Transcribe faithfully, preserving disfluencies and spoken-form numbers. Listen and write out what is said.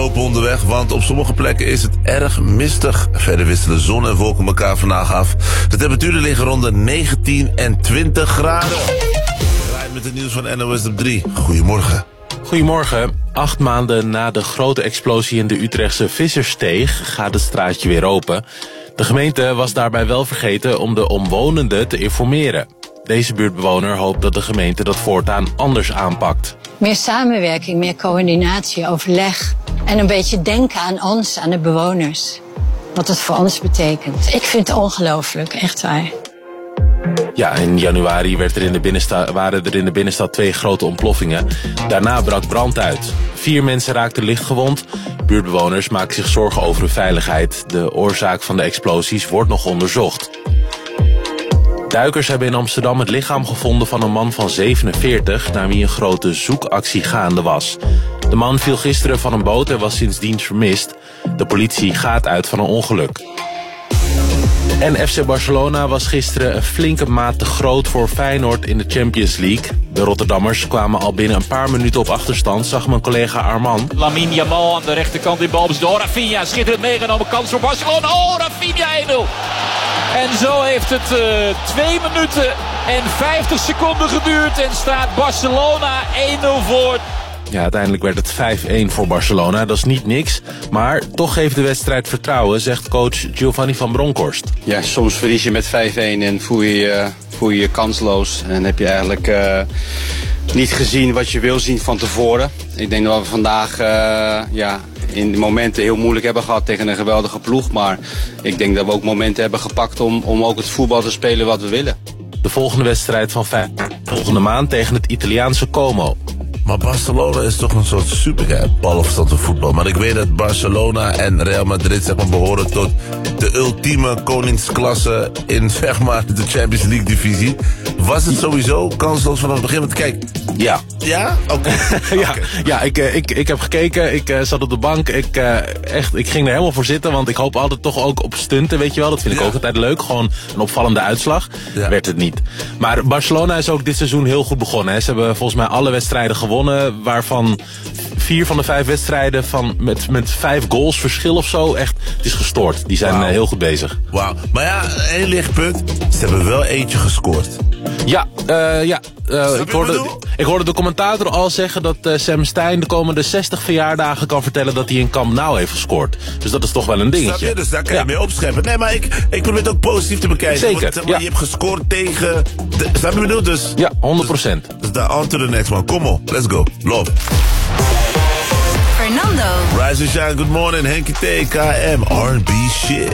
koplopen onderweg, want op sommige plekken is het erg mistig. Verder wisselen zon en wolken elkaar vandaag af. De temperaturen liggen rond de negentien en twintig graden. We rijden met het nieuws van N O S op drie. Goedemorgen. Goedemorgen. Acht maanden na de grote explosie in de Utrechtse Visserssteeg gaat het straatje weer open. De gemeente was daarbij wel vergeten om de omwonenden te informeren. Deze buurtbewoner hoopt dat de gemeente dat voortaan anders aanpakt. Meer samenwerking, meer coördinatie, overleg. En een beetje denken aan ons, aan de bewoners. Wat het voor ons betekent. Ik vind het ongelooflijk, echt waar. Ja, in januari werd er in de binnenstad, waren er in de binnenstad twee grote ontploffingen. Daarna brak brand uit. Vier mensen raakten lichtgewond. Buurtbewoners maken zich zorgen over hun veiligheid. De oorzaak van de explosies wordt nog onderzocht. Duikers hebben in Amsterdam het lichaam gevonden van een man van zevenenveertig... naar wie een grote zoekactie gaande was. De man viel gisteren van een boot en was sindsdien vermist. De politie gaat uit van een ongeluk. En F C Barcelona was gisteren een flinke maat te groot voor Feyenoord in de Champions League. De Rotterdammers kwamen al binnen een paar minuten op achterstand, zag mijn collega Arman. Lamine Yamal aan de rechterkant in balbezit. Rafinha, schitterend meegenomen, kans voor Barcelona. Oh, Rafinha één nul. En zo heeft het uh, twee minuten en vijftig seconden geduurd en staat Barcelona één nul voor. Ja, uiteindelijk werd het vijf-één voor Barcelona. Dat is niet niks, maar toch geeft de wedstrijd vertrouwen, zegt coach Giovanni van Bronckhorst. Ja, soms verlies je met vijf-één en voel je je, voel je je kansloos. En heb je eigenlijk uh, niet gezien wat je wil zien van tevoren. Ik denk dat we vandaag uh, ja, in de momenten heel moeilijk hebben gehad tegen een geweldige ploeg. Maar ik denk dat we ook momenten hebben gepakt om, om ook het voetbal te spelen wat we willen. De volgende wedstrijd van vijf, volgende maand tegen het Italiaanse Como. Maar Barcelona is toch een soort super balafstand van voetbal. Maar ik weet dat Barcelona en Real Madrid zeg maar, behoren tot de ultieme koningsklasse in zeg maar, de Champions League divisie. Was het sowieso kansloos vanaf het begin? Want kijk, ja. Ja? Oké. Okay. ja, okay. ja ik, ik, ik heb gekeken, ik uh, zat op de bank, ik, uh, echt, ik ging er helemaal voor zitten, want ik hoop altijd toch ook op stunten, weet je wel. Dat vind ik ja. ook altijd leuk, gewoon een opvallende uitslag. Ja. Werd het niet. Maar Barcelona is ook dit seizoen heel goed begonnen. Hè. Ze hebben volgens mij alle wedstrijden gewonnen, waarvan vier van de vijf wedstrijden van, met, met vijf goals verschil of zo. Echt, het is gestoord. Die zijn wow. uh, heel goed bezig. Wauw. Maar ja, één lichtpunt. Ze hebben wel eentje gescoord. Ja, uh, ja. Uh, ik, hoorde, ik hoorde de commentator al zeggen dat uh, Sam Stein de komende zestig verjaardagen kan vertellen dat hij in Camp Nou heeft gescoord. Dus dat is toch wel een dingetje. Snap je? Dus daar kan je ja. mee opscheppen. Nee, maar ik, ik probeer het ook positief te bekijken. Zeker, Want, maar ja. je hebt gescoord tegen... De, snap je bedoeld? Dus, ja, honderd procent. Dus, dus daar on to the next one. Kom op, let's go. Love. Fernando. Rise and shine, good morning. Henkie T, K M, R and B shit.